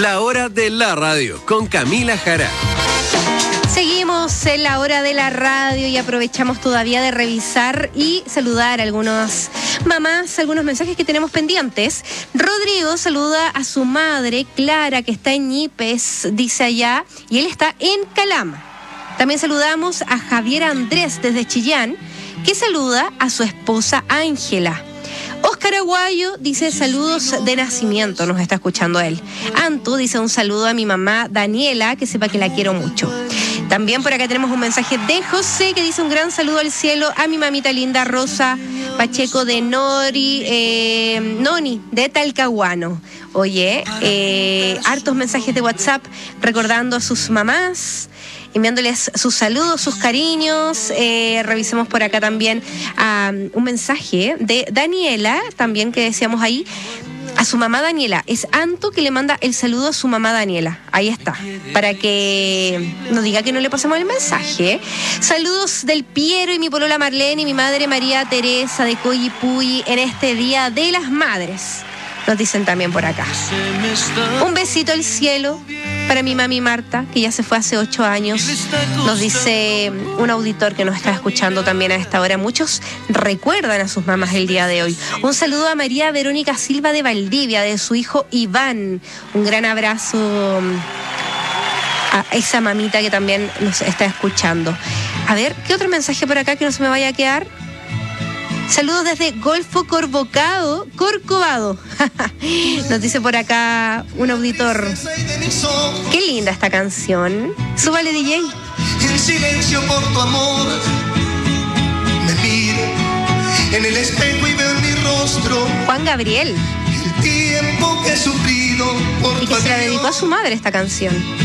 La hora de la radio con Camila Jara. Seguimos en la hora de la radio y aprovechamos todavía de revisar y saludar a algunas mamás, algunos mensajes que tenemos pendientes. Rodrigo saluda a su madre, Clara, que está en Ñipes, dice allá, y él está en Calama. También saludamos a Javier Andrés desde Chillán, que saluda a su esposa Ángela. Óscar Aguayo dice saludos de nacimiento, nos está escuchando él. Antu dice un saludo a mi mamá Daniela, que sepa que la quiero mucho. También por acá tenemos un mensaje de José que dice un gran saludo al cielo a mi mamita linda Rosa Pacheco de Noni, de Talcahuano. Oye, hartos mensajes de WhatsApp recordando a sus mamás, enviándoles sus saludos, sus cariños. Revisemos por acá también un mensaje de Daniela, también que decíamos ahí, a su mamá Daniela. Es Anto que le manda el saludo a su mamá Daniela. Ahí está, para que nos diga que no le pasamos el mensaje. Saludos del Piero y mi polola Marlene y mi madre María Teresa de Coyipulli en este Día de las Madres. Nos dicen también por acá. Un besito al cielo para mi mami Marta, que ya se fue hace 8 años. Nos dice un auditor que nos está escuchando también a esta hora. Muchos recuerdan a sus mamás el día de hoy. Un saludo a María Verónica Silva de Valdivia, de su hijo Iván. Un gran abrazo a esa mamita que también nos está escuchando. A ver, ¿qué otro mensaje por acá que no se me vaya a quedar? Saludos desde Golfo Corcovado. Nos dice por acá un auditor. Qué linda esta canción. Súbale, DJ. En silencio por tu amor. Me miro en el espejo y veo en mi rostro Juan Gabriel. el tiempo que he sufrido por Y que se la dedicó a su madre esta canción.